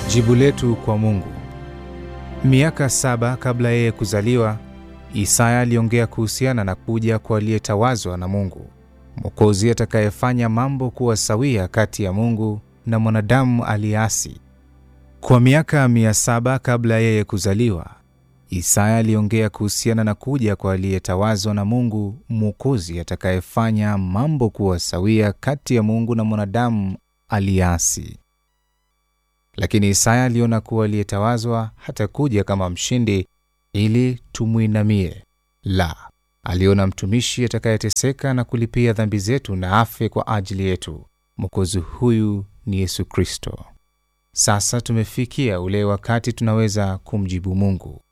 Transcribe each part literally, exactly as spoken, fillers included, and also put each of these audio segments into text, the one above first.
Jibu letu kwa Mungu. Miaka saba kabla yeye kuzaliwa, Isaya aliongea kuhusiana na kuja kwa aliyetawazwa na Mungu, Mwokozi atakayefanya mambo kuwa sawia kati ya Mungu na mwanadamu aliasi. Kwa miaka mia saba kabla yeye kuzaliwa, Isaya aliongea kuhusiana na kuja kwa aliyetawazwa na Mungu, Mwokozi atakayefanya mambo kuwa sawia kati ya Mungu na mwanadamu aliasi. Lakini Isaya aliona kuwa aliyetawazwa hatakuja kama mshindi ili tumuinamie. La, aliona mtumishi atakayeteseka na kulipia dhambi zetu na afe kwa ajili yetu. Mwokozi huyu ni Yesu Kristo. Sasa tumefikia ule wakati tunaweza kumjibu Mungu.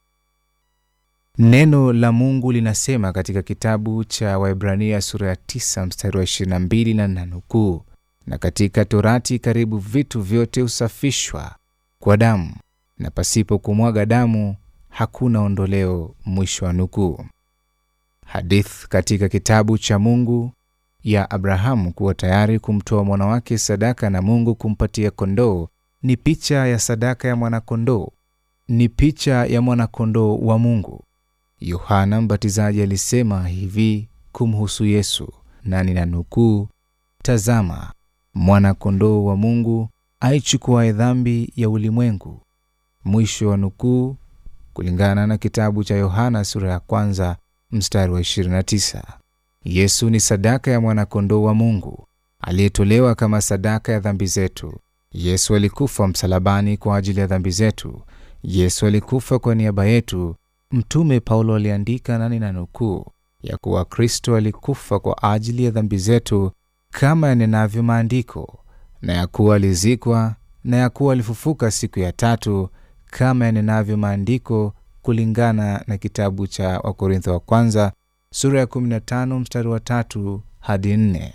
Neno la Mungu linasema katika kitabu cha Waebrania sura ya tisa mstari wa ishirini na mbili na nanukuu, na katika Torati karibu vitu vyote usafishwa kwa damu, na pasipo kumwaga damu hakuna ondoleo, mwisho wa nukuu. Hadith katika kitabu cha Mungu ya Abrahamu kuwa tayari kumtoa mwana wake sadaka na Mungu kumpatia kondoo ni picha ya sadaka ya mwana-kondoo, ni picha ya mwana-kondoo wa Mungu. Yohana Mbatizaji alisema hivi kumhusu Yesu, na ninanukuu, "Tazama, mwana-kondoo wa Mungu aichukuaye dhambi ya ulimwengu." Mwisho wa nukuu, kulingana na kitabu cha Yohana sura ya kwanza mstari wa ishirini na tisa. Yesu ni sadaka ya mwana-kondoo wa Mungu aliyetolewa kama sadaka ya dhambi zetu. Yesu alikufa msalabani kwa ajili ya dhambi zetu. Yesu alikufa kwa niaba yetu. Mtume Paulo aliandika, na ninanukuu, ya kuwa Kristo alikufa kwa ajili ya dhambi zetu kama yanenavyo maandiko, na ya kuwa alizikwa, na ya kuwa alifufuka siku ya tatu kama yanenavyo maandiko, kulingana na kitabu cha Wakorintho wa kwanza sura ya kumi na tano mstari wa tatu hadi nne.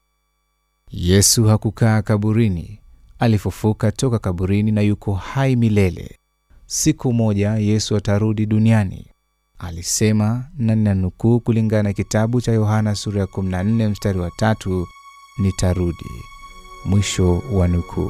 Yesu hakukaa kaburini, alifufuka toka kaburini na yuko hai milele. Siku moja Yesu atarudi duniani. Alisema, na ninanukuu kulingana na kitabu cha Yohana sura ya kumi na nne mstari wa tatu, "Nitarudi." Mwisho wa nukuu.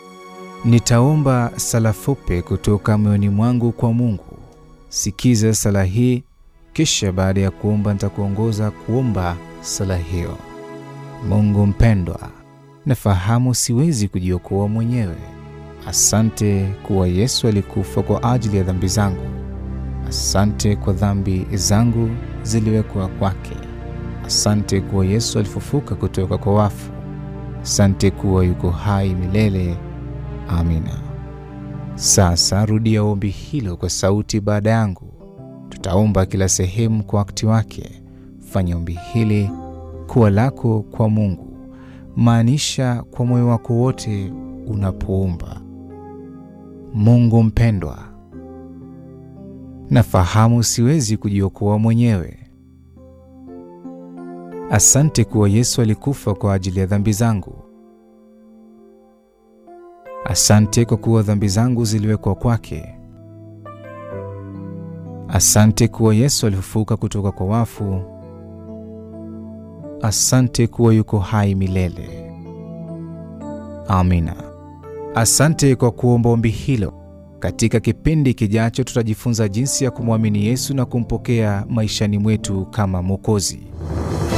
Nitaomba sala fupi kutoka moyoni mwangu kwa Mungu. Sikiza sala hii, kisha baada ya kuomba nitakuongoza kuomba sala hiyo. Mungu mpendwa, nafahamu siwezi kujiokoa mwenyewe. Asante kuwa Yesu alikufa kwa ajili ya dhambi zangu. Asante kwa dhambi zangu ziliwekwa kwake. Asante kuwa Yesu alifufuka kutoka kwa wafu. Asante kuwa yuko hai milele. Amina. Sasa rudia ombi hilo kwa sauti baada yangu. Tutaomba kila sehemu kwa wakati wake. Fanya ombi hili kuwa lako kwa Mungu. Maanisha kwa moyo wako wote unapoomba. Mungu mpendwa, nafahamu siwezi kujiokoa mwenyewe. Asante kuwa Yesu alikufa kwa ajili ya dhambi zangu. Asante kwa kuwa dhambi zangu ziliwekwa kwake. Asante kuwa Yesu alifufuka kutoka kwa wafu. Asante kuwa yuko hai milele. Amina. Asante kwa kuomba ombi hilo. Katika kipindi kijacho tutajifunza jinsi ya kumwamini Yesu na kumpokea maishani mwetu kama Mwokozi.